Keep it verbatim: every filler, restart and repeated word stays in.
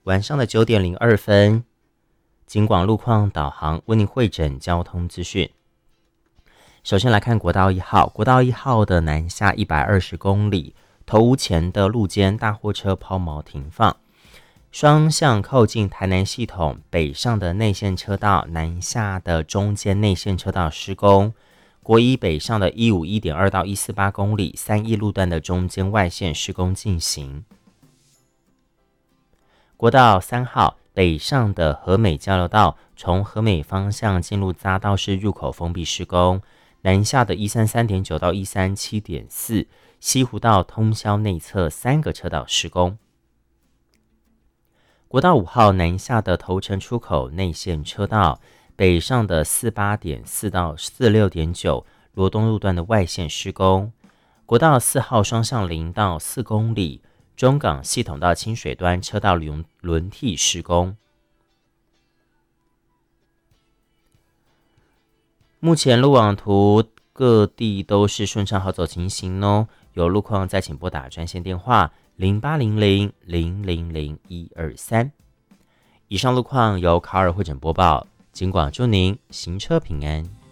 晚上的九点零二分，警广路况导航为您汇整交通资讯。首先来看国道一号，国道一号的南下一百二十公里，头屋前的路肩大货车抛锚停放，双向靠近台南系统北上的内线车道，南下的中间内线车道施工。国一北上的一百五十一点二到一百四十八公里，三义路段的中间外线施工进行。国道三号北上的和美交流道，从和美方向进入匝道市入口封闭施工，南下的一百三十三点九到一百三十七点四，西湖道通霄内侧三个车道施工。国道五号南下的头城出口内线车道，北上的四十八点四到四十六点九，罗东路段的外线施工。国道四号双向零到四公里，中港系统到清水端车道轮轮替施工。目前路网图各地都是顺畅好走情形哦，有路况再请拨打专线电话零八零零零零零一二三。以上路况由卡尔会诊播报，警广祝您行车平安。